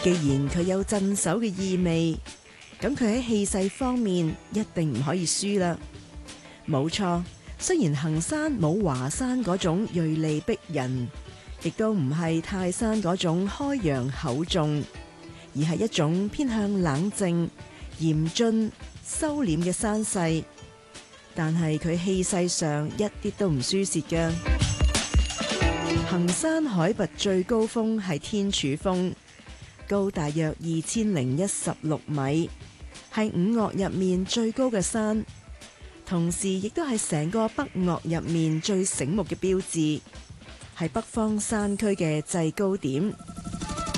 既然佢有鎮守嘅意味，咁佢喺氣勢方面一定唔可以輸啦。冇錯，雖然衡山冇華山嗰種銳利逼人，亦都唔係泰山嗰種開揚厚重，而係一種偏向冷靜、嚴峻、收斂嘅山勢。但係佢氣勢上一啲都唔輸蝕㗎。衡山海拔最高峰係天柱峰，高大約2016米，係五岳入面最高嘅山，同時亦都係成個北岳入面最醒目嘅標誌，係北方山區嘅制高點。